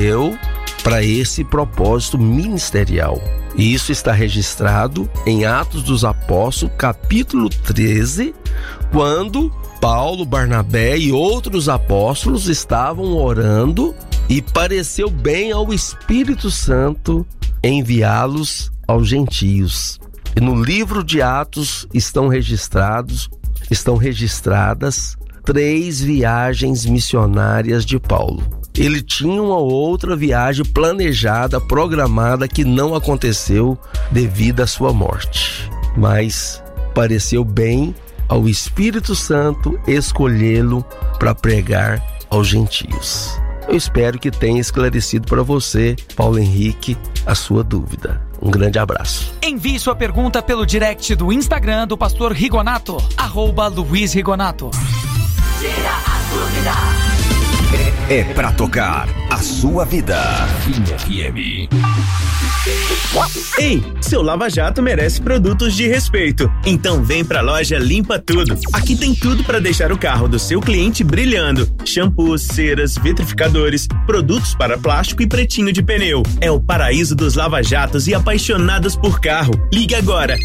escolheu para esse propósito ministerial. E isso está registrado em Atos dos Apóstolos, capítulo 13, quando Paulo, Barnabé e outros apóstolos estavam orando e pareceu bem ao Espírito Santo enviá-los aos gentios. E no livro de Atos estão registradas 3 viagens missionárias de Paulo. Ele tinha uma outra viagem planejada, programada, que não aconteceu devido à sua morte. Mas pareceu bem ao Espírito Santo escolhê-lo para pregar aos gentios. Eu espero que tenha esclarecido para você, Paulo Henrique, a sua dúvida. Um grande abraço. Envie sua pergunta pelo direct do Instagram do Pastor Rigonato, @Luiz Rigonato. Tira a dúvida. É pra tocar a sua vida. FM. Ei, seu Lava Jato merece produtos de respeito. Então vem pra loja Limpa Tudo. Aqui tem tudo pra deixar o carro do seu cliente brilhando. Shampoos, ceras, vitrificadores, produtos para plástico e pretinho de pneu. É o paraíso dos lava-jatos e apaixonados por carro. Ligue agora,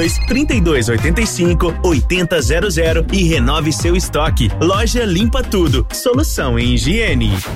62-3285-8000 e renove seu estoque. Loja Limpa Tudo. Solução em higiene.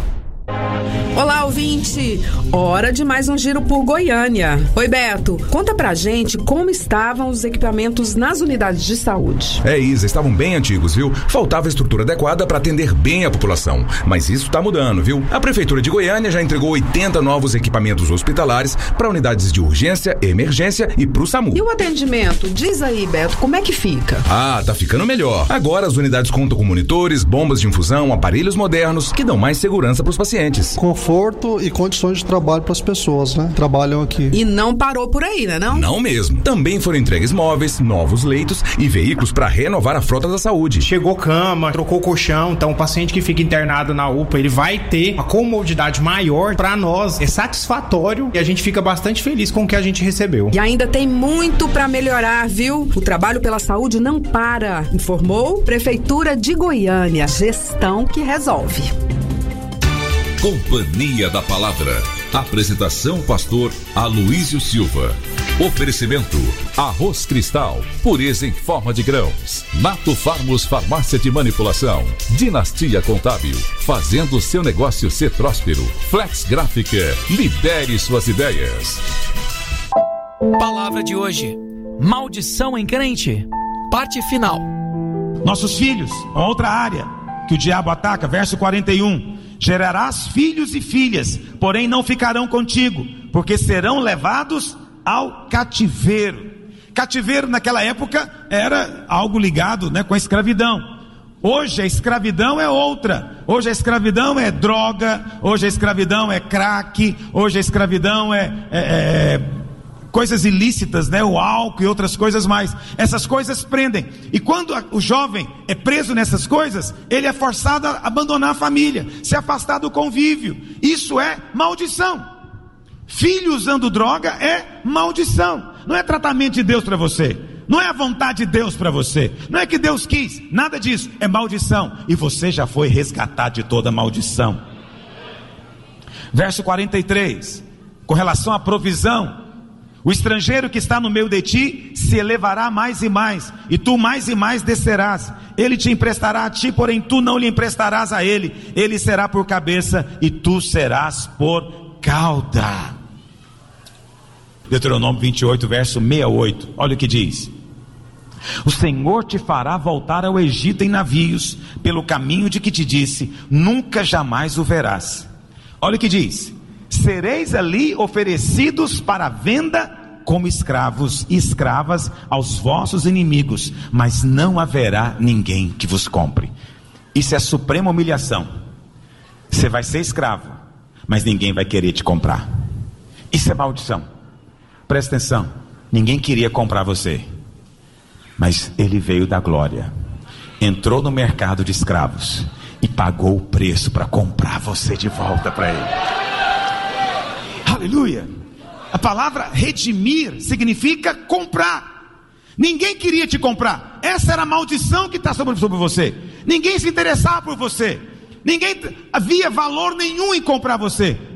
Olá, ouvinte! Hora de mais um giro por Goiânia. Oi, Beto, conta pra gente como estavam os equipamentos nas unidades de saúde. Isa, estavam bem antigos, viu? Faltava estrutura adequada para atender bem a população. Mas isso tá mudando, viu? A Prefeitura de Goiânia já entregou 80 novos equipamentos hospitalares para unidades de urgência, emergência e pro SAMU. E o atendimento? Diz aí, Beto, como é que fica? Tá ficando melhor. Agora as unidades contam com monitores, bombas de infusão, aparelhos modernos que dão mais segurança pros pacientes. Conforto e condições de trabalho para as pessoas, né? Trabalham aqui. E não parou por aí, né, não? Não mesmo. Também foram entregues móveis, novos leitos e veículos para renovar a frota da saúde. Chegou cama, trocou colchão, então o paciente que fica internado na UPA, ele vai ter uma comodidade maior. Para nós é satisfatório e a gente fica bastante feliz com o que a gente recebeu. E ainda tem muito para melhorar, viu? O trabalho pela saúde não para, informou Prefeitura de Goiânia. Gestão que resolve. Companhia da Palavra. Apresentação pastor Aloísio Silva. Oferecimento: Arroz Cristal, pureza em forma de grãos. Nato Farmos Farmácia de Manipulação. Dinastia Contábil, fazendo seu negócio ser próspero. Flex Gráfica, lidere suas ideias. Palavra de hoje: maldição em crente. Parte final. Nossos filhos, outra área que o diabo ataca, verso 41. Gerarás filhos e filhas, porém não ficarão contigo, porque serão levados ao cativeiro. Cativeiro naquela época era algo ligado, com a escravidão. Hoje a escravidão é outra. Hoje a escravidão é droga, hoje a escravidão é crack, hoje a escravidão é coisas ilícitas, o álcool e outras coisas mais. Essas coisas prendem. E quando o jovem é preso nessas coisas, ele é forçado a abandonar a família, se afastar do convívio. Isso é maldição. Filho usando droga é maldição. Não é tratamento de Deus para você. Não é a vontade de Deus para você. Não é que Deus quis. Nada disso. É maldição. E você já foi resgatado de toda maldição. Verso 43. Com relação à provisão. O estrangeiro que está no meio de ti se elevará mais e mais, e tu mais e mais descerás. Ele te emprestará a ti, porém tu não lhe emprestarás a ele. Ele será por cabeça e tu serás por cauda. Deuteronômio 28, verso 68. Olha o que diz: o Senhor te fará voltar ao Egito em navios, pelo caminho de que te disse, nunca jamais o verás. Olha o que diz: sereis ali oferecidos para venda como escravos e escravas aos vossos inimigos, mas não haverá ninguém que vos compre. Isso é a suprema humilhação. Você vai ser escravo, mas ninguém vai querer te comprar. Isso é maldição. Presta atenção, ninguém queria comprar você, mas ele veio da glória, entrou no mercado de escravos e pagou o preço para comprar você de volta para ele. Aleluia. A palavra redimir significa comprar. Ninguém queria te comprar. Essa era a maldição que está sobre você. Ninguém se interessava por você. Ninguém havia valor nenhum em comprar você.